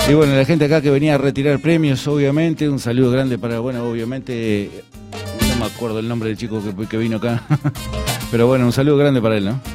Y bueno, la gente acá que venía a retirar premios, obviamente, un saludo grande para, bueno, obviamente, no me acuerdo el nombre del chico que vino acá, pero bueno, un saludo grande para él, ¿no?